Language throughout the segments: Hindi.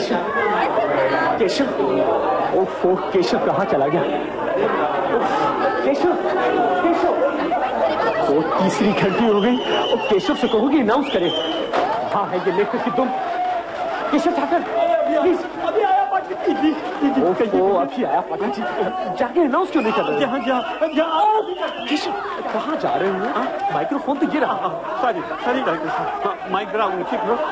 केशव, ओफो, केशव कहाँ चला गया? केशव, केशव, तो तीसरी घंटी हो गई और केशव से कहोगे अनाउंस करे। हाँ है ये लेकर कि तुम केशव ठाकर प्लीज। अभी आया पाठक जी। अभी आया पाठक जी, जाके अनाउंस क्यों नहीं कर रहे? केशव कहाँ जा रहे हो? माइक्रोफोन तो गिरा। सॉरी डॉक्टर साहब, माइक्रोफोन ठीक हो।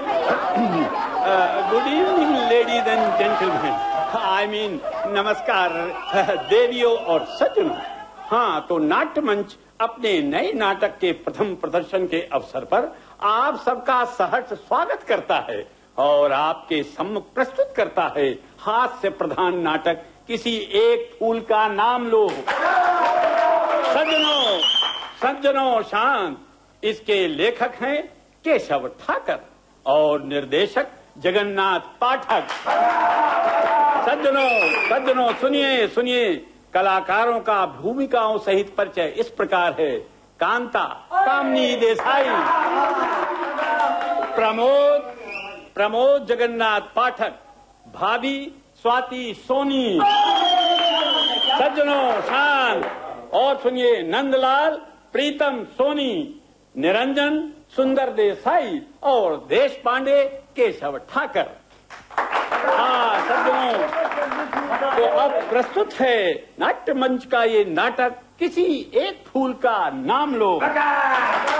Good evening ladies and gentleman, I mean नमस्कार देवियों और सज्जनों। हाँ, तो नाट्य मंच अपने नए नाटक के प्रथम प्रदर्शन के अवसर पर आप सबका सहर्ष स्वागत करता है और आपके सम्मुख प्रस्तुत करता है हास्य प्रधान नाटक किसी एक फूल का नाम लो। सज्जनों, सज्जनों शांत। इसके लेखक हैं केशव ठाकर और निर्देशक जगन्नाथ पाठक। सज्जनों, सज्जनों सुनिए, सुनिए। कलाकारों का भूमिकाओं सहित परिचय इस प्रकार है। कांता कामनी देसाई, प्रमोद जगन्नाथ पाठक, भाभी स्वाति सोनी। सज्जनों शांत और सुनिए। नंदलाल प्रीतम सोनी, निरंजन सुंदर देसाई और देश पांडे केशव ठाकर। हाँ सज्जनों, तो अब प्रस्तुत है नाट्य मंच का ये नाटक किसी एक फूल का नाम लो।